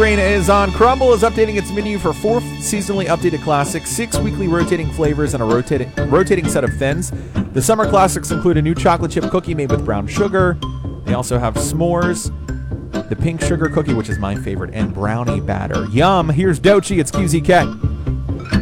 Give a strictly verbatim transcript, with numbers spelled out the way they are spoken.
train is on. Crumbl is updating its menu for four seasonally updated classics, six weekly rotating flavors, and a rotating rotating set of thins. The summer classics include a new chocolate chip cookie made with brown sugar. They also have s'mores, the pink sugar cookie, which is my favorite, and brownie batter. Yum! Here's Dochi. It's Q Z K.